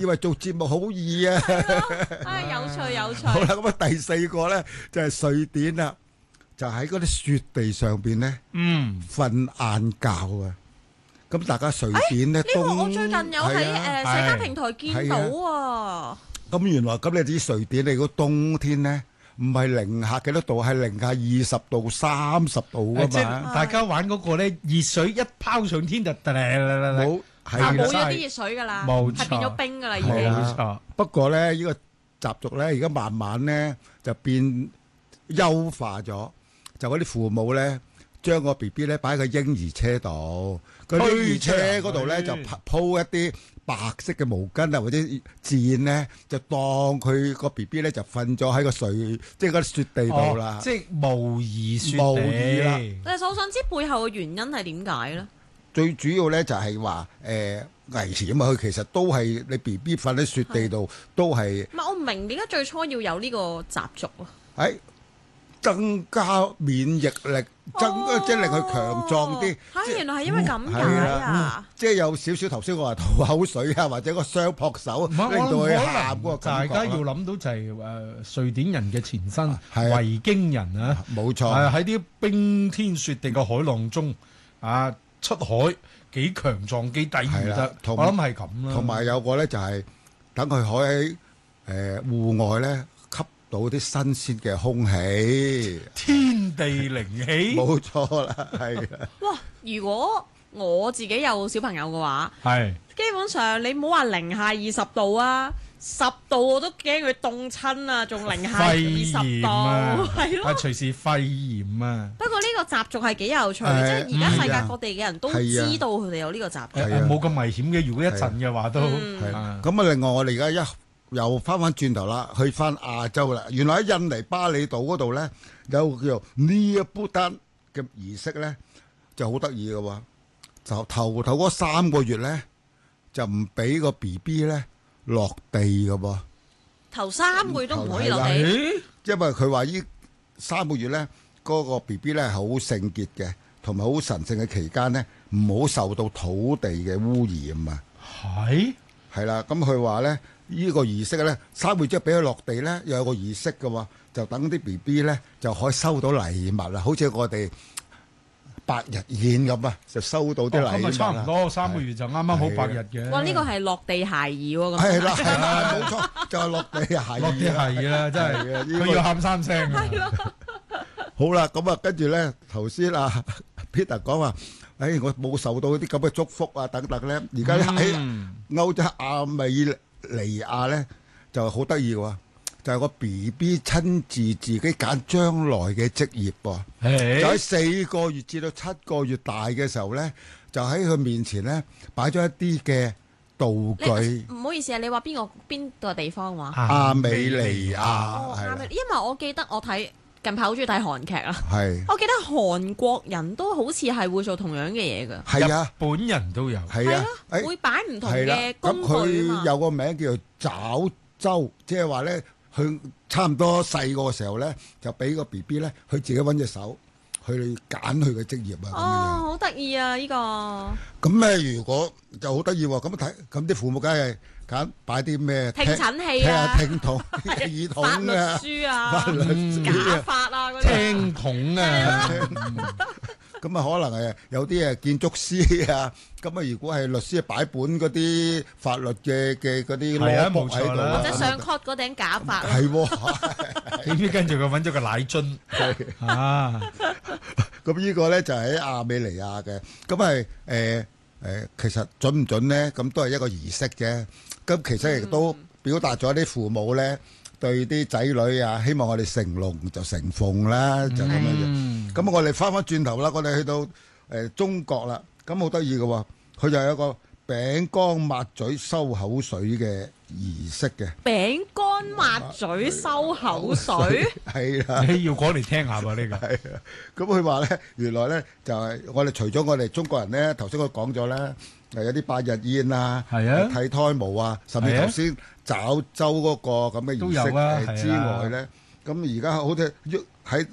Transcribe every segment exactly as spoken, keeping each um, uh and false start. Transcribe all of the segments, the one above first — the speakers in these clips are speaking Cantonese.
以為做節目好易啊！ 啊，有趣有趣。 好啦，咁啊第四個咧就係瑞典啦，就喺嗰啲雪地上邊咧， 嗯， 瞓晏覺啊！咁大家瑞典咧， 呢個我最近有喺誒社交平台見到啊。 咁原來咁你知瑞典你嗰冬天咧，唔係零下幾多度，係零下二十度、三十度噶即係嘛。 大家玩嗰個咧，熱水一拋上天就噠噠噠噠噠冇就係啦， 冇咗啲熱水㗎啦， 冇錯係變咗冰㗎啦已經。 係冇錯。 不過咧呢個習俗咧，而家慢慢咧就變優化咗，就嗰啲父母咧將個 B B 咧擺喺個嬰兒車度，個嬰兒車嗰度咧就鋪一啲白色嘅毛巾啊，或者墊咧，就當佢個 B B 咧就瞓咗喺個水，即係嗰啲雪地度啦。 即係模擬雪地模擬啦但係我想知背後嘅原因係點解咧？ 最主要咧就係話誒危險啊嘛，佢其實都係你 B B 瞓喺雪地度都係唔係我唔明點解最初要有呢個習俗啊？ 喺增加免疫力，增即係令佢強壯啲。 嚇，原來係因為咁解係啊！ 即係有少少頭先我話吐口水啊，或者個雙撲手令唔係， 到我佢諗可能喊嗰個感覺啦。 大家要諗到就係誒瑞典人嘅前身係啊維京人啊， 冇錯， 係喺啲冰天雪地嘅海浪中啊出海幾強壯幾抵禦係啦得， 同我諗係咁啦。 同埋有個咧就係等佢可以喺誒戶外咧吸到啲新鮮嘅空氣。 天地靈氣， 冇錯啦，係啊。 哇！如果我自己有小朋友嘅話， 係基本上你唔好話零下二十度啊，十度我都驚佢凍親啊，仲零下二肺十度， 炎啊， 係咯。 啊隨時肺炎啊， 不過呢個習俗係幾有趣， 誒即係而家世界各地嘅人都係啊知道佢哋有呢個習俗。 係啊誒冇咁危險嘅。如果一陣嘅話都嗯係啊咁啊，另外我哋而家一又翻翻轉頭啦，去翻亞洲啦。原來喺印尼巴厘島嗰度咧，有個叫做尼亞布丹嘅儀式咧，就好得意嘅喎。就頭頭嗰三個月咧，就唔俾個 B B 咧落地嘅噃， 頭三個月都唔可以落係地， 誒因為佢話呢三個月咧，嗰個 B B 咧係好聖潔嘅，同埋好神聖嘅期間咧，唔好受到土地嘅污染啊。 係係啦，咁佢話咧，呢個儀式咧，三個月之後俾佢落地咧，又有個儀式嘅喎，就等啲 B B 咧就可以收到禮物啦，好似我哋百日宴咁啊，就收到啲禮物咁啊差唔啦。 多三個月就啱啱好百日嘅。 哇！呢個係落地孩兒喎，咁係啦，係啦，冇錯，就係落地係落啲係啦，真係係啊呢個佢要喊三聲啊！ 好啦，咁啊，跟住咧，頭先啊 Peter 講話，誒，我冇受到啲咁嘅祝福啊，等等咧，而家喺嗯歐洲亞美尼亞咧就好得意喎，就係個 B B 親自自己揀將來嘅職業喎，就喺誒四個月至到七個月大嘅時候咧，就喺佢面前咧擺咗一啲嘅道具， 你唔好意思啊，你話邊個邊個地方話？ 亞美尼亞哦， 係啦啱嘅因為我記得我睇近排好中意睇韓劇啊， 係我記得韓國人都好似係會做同樣嘅嘢㗎， 係啊日本人都有， 係啊，誒會擺唔同係啦嘅， 咁工具啊嘛佢。有個名叫做爪周，即係話咧，佢差唔多細個嘅時候咧，就俾個 B B 咧，佢自己揾隻手去揀佢嘅職業哦， 啊好得意啊！呢個咁樣。咁咧，如果就好得意喎，咁睇，咁啲父母梗係揀擺啲咩聽診器聽啊下，聽筒、耳筒法律啊、 書啊法，律書假啊。 髮啊嗰啲。 聽筒啊， 咁啊，可能係有啲誒建築師啊，咁啊，如果係律師擺本嗰啲法律嘅嘅嗰啲係啊 law book 喺度冇錯啦啊， 或者上 court 嗰頂假髮啊。 係喎。 點知跟住佢揾咗個奶樽啊！ 咁呢個咧就喺亞美尼亞嘅，咁係誒誒，其實準唔準咧？咁都係一個儀式啫。咁其實亦都表達咗啲父母咧對啲仔女啊，希望我哋成龍就成鳳啦，就咁樣樣。 嗯咁我哋翻返轉頭啦，我哋去到誒中國啦，咁好得意嘅喎，佢就有一個餅乾抹嘴收口水嘅儀式嘅， 餅乾抹嘴收口水， 係啦。 你要講嚟聽下喎呢個。 係啊，咁佢話咧，原來咧就係我哋除咗我哋中國人咧，頭先我講咗啦，誒有啲百日宴啊， 係啊剃胎毛啊，甚至係啊頭先爪周嗰個咁嘅儀都有式啊係啊誒之外咧，咁而家好似喐喺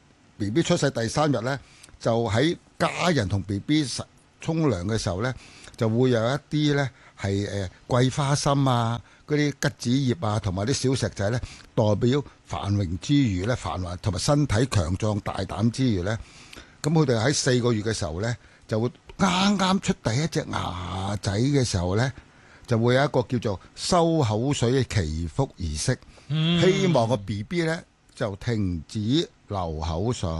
B B 出世第三日咧，就喺家人同 B B 沖涼嘅時候咧，就會有一啲咧係誒桂花心啊，嗰啲桔子葉啊，同埋啲小石仔咧，代表繁榮之餘咧，繁華同埋身體強壯大膽之餘咧，咁佢哋喺四個月嘅時候咧，就會啱啱出第一隻牙仔嘅時候咧，就會有一個叫做收口水嘅祈福儀式， 嗯希望個 B B 咧就停止流口水。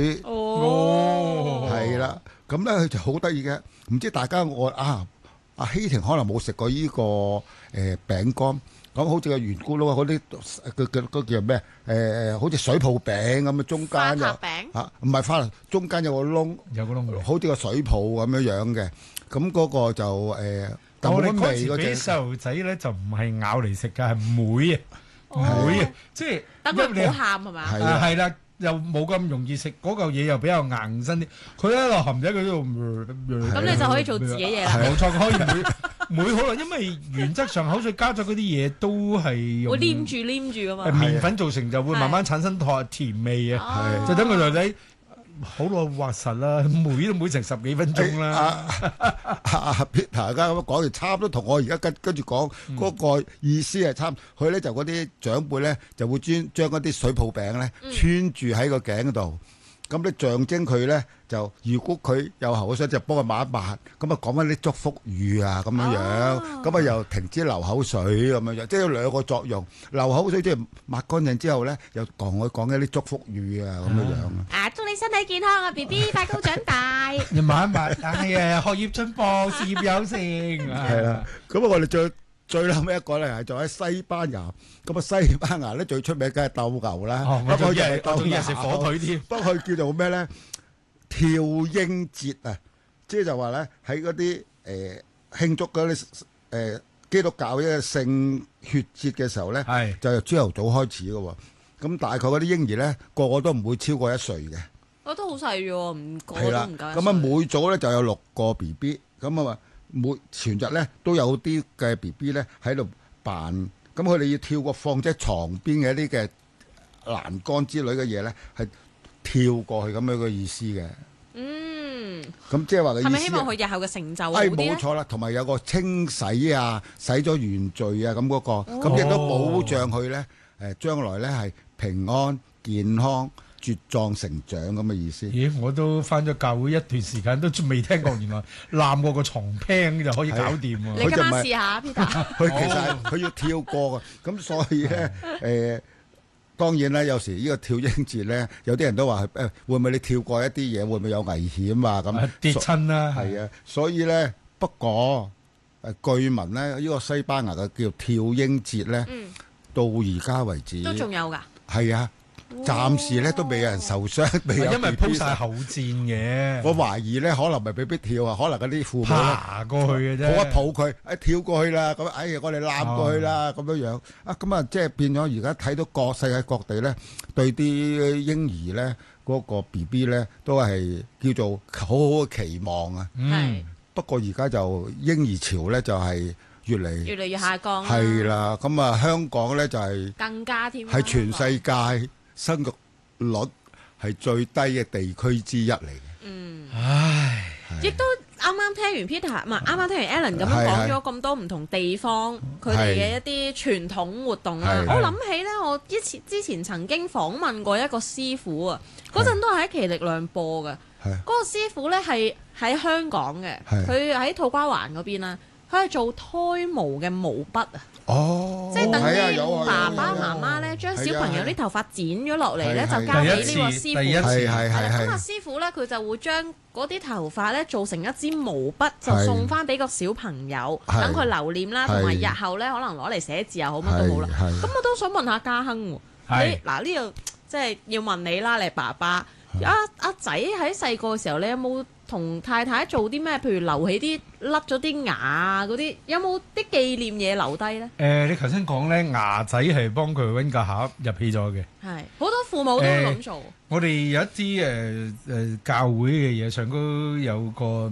哦， 係啦，咁咧佢就好得意嘅，唔知大家我啊阿希婷可能冇食過呢、個誒、呃、餅乾，咁好似個圓咕嚕嗰啲，嗰嗰嗰叫咩？誒、誒，好似水泡餅咁啊，中間有花塔餅嚇，唔係花，中間有個窿， 有個窿嘅。 好似個水泡咁樣樣嘅，咁嗰個就誒，呃但冇乜我哋嗰味嗰隻。 時俾細路仔咧就唔係咬嚟食㗎，係妹啊， 哦妹啊，即係等因為你佢唔好喊係嘛？ 係啊，係啦，又冇咁容易食，嗰嚿嘢又比較硬身啲。佢一落含仔佢呢度，咁咁你就可以做自己嘢啦。 冇錯，可以每每可能，因為原則上口水加咗嗰啲嘢都係用會黏住黏住噶嘛誒。麵粉造成，就會慢慢產生甜甜味啊。 係就等個女仔好耐滑實啦，妹都妹成十幾分鐘啦。 阿阿阿 Peter 而家咁樣講完，差唔多同我而家跟跟住講嗰個意思係差唔多。佢咧就嗰啲長輩咧就會專將嗰啲水泡餅咧穿住喺個頸度，咁咧象徵佢咧就如果佢有口水就幫佢抹一抹，咁啊講翻啲祝福語啊咁樣樣，咁啊又停止流口水咁樣樣，即係有兩個作用。流口水即係抹乾淨之後咧，又同佢講一啲祝福語啊咁樣樣啊。 啊，祝你身體健康啊，B B 快高長大。 你慢慢，哎呀，學業進步，事業有成。 係啦，咁啊，我哋最最後尾一個咧係就喺西班牙，咁啊西班牙咧最出名梗係鬥牛啦， 哦， 不過佢就我仲以為係鬥牛我仲以為食火腿添。 不過佢叫做咩咧？跳鷹節啊，即係就話咧喺嗰啲誒慶祝嗰啲誒基督教嘅聖血節嘅時候咧， 係就由朝頭早開始嘅喎。咁大概嗰啲嬰兒咧個個都唔會超過一歲嘅。 我都好細啫喎，唔個係啦個都唔，夠一歲。 咁啊每組咧就有六個 B B，咁啊每全日咧都有啲嘅 B B 咧喺度扮，咁佢哋要跳過放喺床邊嘅一啲嘅欄杆之類嘅嘢咧，係跳過去咁樣嘅意思嘅。 嗯， 咁即係話嘅意思係咪希望佢日後嘅成就好哎， 啲咧冇？錯啦，同埋有個清洗啊，洗咗原罪啊，咁嗰、個，咁亦、都保障佢咧，誒將來咧係平安健康、茁壯成長咁嘅意思。 咦！我都翻咗教會一段時間，都未聽過原來攬過個床 pan 就可以搞掂喎。 你今晚試下，Peter。 佢其實係佢要跳過嘅，咁所以咧誒、當然啦，有時呢個跳鷹節咧，有啲人都話誒會唔會你跳過一啲嘢，會唔會有危險啊？咁啊跌親啦， 係啊，所以咧不過誒據聞咧，呢、個西班牙嘅叫跳鷹節咧， 嗯， 到而家為止都仲有㗎。 係啊，暫時咧都未有人受傷，未有因為 B B 鋪晒口墊嘅， 我懷疑咧，可能咪未必跳啊，可能嗰啲父母咧爬過去嘅啫。 抱一抱佢，誒跳過去啦，咁哎呀，我哋攬過去啦，咁樣樣啊，咁啊，即係變咗而家睇到各世界各地咧，對啲嬰兒咧嗰個 B B 咧都係叫做好好嘅期望啊。 嗯， 不過而家就嬰兒潮咧就係越嚟越嚟越下降啦。 係啦，咁啊香港咧就係更加添啦。 係全世界生育率係最低嘅地區之一嚟嘅。 嗯， 唉， 亦都啱啱聽完 Peter，唔係啱啱聽完 Alan 咁樣係係講咗咁多唔同地方佢哋嘅一啲傳統活動啦。 係我諗起咧，我之前之前曾經訪問過一個師傅啊，嗰陣都係喺奇力量播嘅。 係嗰個師傅咧係喺香港嘅， 係佢喺土瓜灣嗰邊啦。佢係做胎毛嘅毛筆啊， 哦， 即係等係啊有啊啲爸爸有啊媽媽咧，將係啊小朋友啲頭髮剪咗落嚟咧， 係就交俾呢個第一次師傅。 第一次係係係啦， 係咁啊係師傅咧，佢就會將嗰啲頭髮咧做成一支毛筆，就係送翻俾個小朋友， 係等佢留念啦， 係同埋日後咧可能攞嚟寫字又好，乜都好啦。 係係咁我都想問下家亨喎， 係你嗱呢度即係要問你啦，你係爸爸。阿阿仔喺細個嘅時候，你有冇同太太做啲咩？譬如留起啲甩咗啲牙啊嗰啲，有冇啲紀念嘢留低咧？ 誒，你頭先講咧牙仔係幫佢揾個盒入起咗嘅。 係好多父母都會咁做。 我哋有一啲誒誒教會嘅嘢上高有個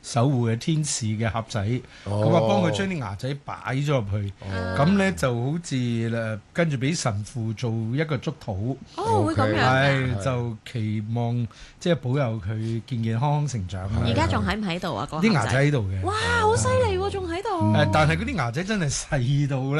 守護嘅天使嘅盒仔，咁哦啊幫佢將啲牙仔擺咗入去，咁咧就好似誒跟住俾神父做一個祝禱， 哦，會咁 OK 樣㗎。 係就期望即係保佑佢健健康康成長啦。 而家仲喺唔喺度啊？嗰個啲牙仔盒仔喺度嘅， 哇，好犀利喎，仲喺度。 誒，但係嗰啲牙仔真係細到咧。